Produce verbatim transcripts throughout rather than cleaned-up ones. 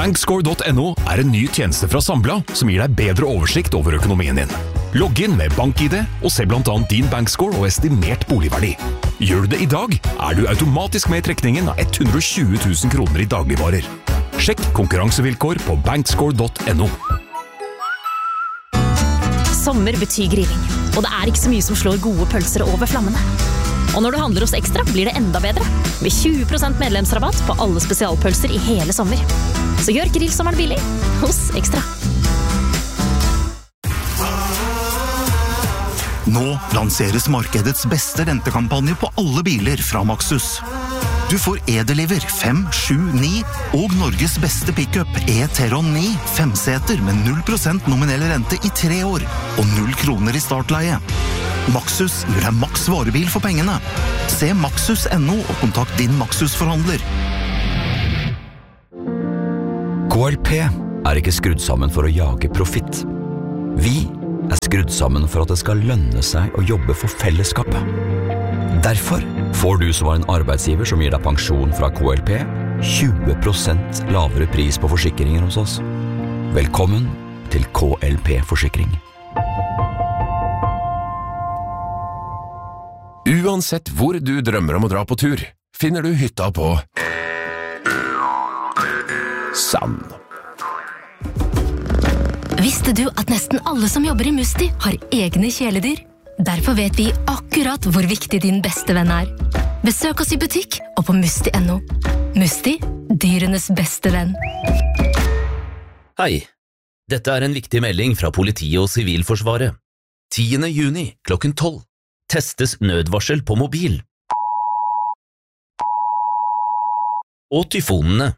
Bankscore punktum no er en ny tjeneste fra Sambla som gir deg bedre oversikt over økonomien din. Logg inn med BankID og se blant annet din bankscore og estimert boligverdi. Gjør du det i dag, er du automatisk med i trekningen av hundre og tjue tusen kroner i dagligvarer. Sjekk konkurransevilkår på bankscore punktum no. Sommer betyr grilling, og det er ikke så mye som slår gode pølser over flammene. Og når du handler hos Ekstra, blir det enda bedre, med tjue prosent medlemsrabatt på alle spesialpølser i hele sommer. Så gjør grillsommeren billig hos Ekstra. Nå lanseres markedets beste rentekampanje på alle biler fra Maxus. Du får E-Deliver fem, sju, ni og Norges beste pickup E-Teron ni femseter med null prosent nominell rente i tre år og null kroner i startleie. Maxus gir deg maks varebil for pengene. Se maxus punktum no og kontakt din Maxus-forhandler. K L P er ikke skrudd sammen for å jage profitt. Vi er skrudd sammen for at det skal lønne seg å jobbe for fellesskapet. Derfor får du som var en arbeidsgiver som gir deg pensjon fra K L P tjue prosent lavere pris på forsikringer hos oss. Velkommen til K L P-forsikring. Uansett hvor du drømmer om å dra på tur, finner du hytta på Sand. Visste du at nesten alle som jobber i Musti har egne kjæledyr? Derfor vet vi akkurat hvor viktig din beste venn er. Besøk oss i butikk og på musti punktum no. Musti, dyrenes beste venn. Hei, dette er en viktig melding fra politiet og Sivilforsvaret. tiende juni klokken tolv testes nødvarsel på mobil. Og tyfonene.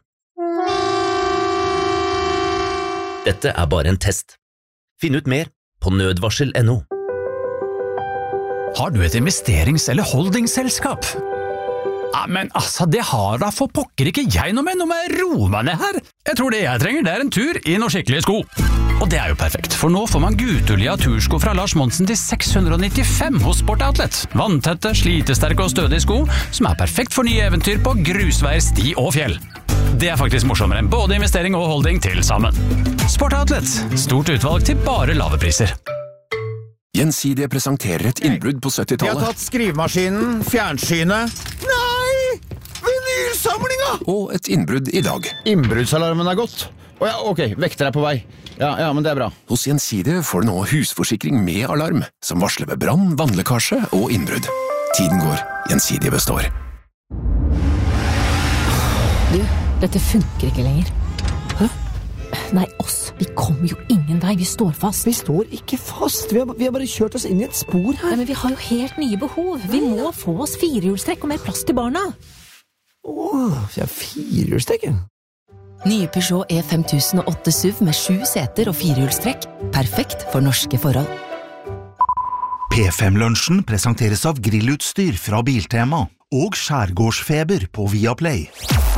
Dette er bare en test. Finn ut mer på nødvarsel punktum no. Har du et investerings- eller holdingselskap? Ja, men altså, det har da for pokker ikke jeg noe med, nå må jeg roe meg ned her. Jeg tror det jeg trenger, det er en tur i noen skikkelige sko. Og det er jo perfekt, for nå får man Gutulia tursko fra Lars Monsen til seks hundre og nittifem hos Sport Outlet. Vanntette, slitesterke og stødige sko, som er perfekt for nye eventyr på grusveier, sti og fjell. Det er faktisk morsommere enn både investering og holding til sammen. Sport Outlet, stort utvalg til bare lave priser. Gjensidige presenterer et innbrudd på syttitallet. Vi har tatt skrivemaskinen, fjernsynet. Nei! Vinylsamlinga! Og et innbrudd i dag. Innbruddsalarmen er gått. Å ja, ok, vekter er på vei. Ja, ja, men det er bra. Hos Gjensidige får du nå husforsikring med alarm, som varsler ved brann, vannlekkasje og innbrudd. Tiden går, Gjensidige består. Du, dette funker ikke lenger. Hæ? Nei, oss. Vi kommer jo ingen vei. Vi står fast. Vi står ikke fast. Vi har, vi har bare kjørt oss inn i et spor her. Nei, men vi har jo helt nye behov. Vi må få oss firehjulstrekk og mer plass til barna. Åh, vi har firehjulstrekk. Nye Peugeot E fem tusen og åtte S U V med sju seter og firehjulstrekk. Perfekt for norske forhold. P fem-lunsjen presenteres av grillutstyr fra Biltema og skjærgårdsfeber på Viaplay.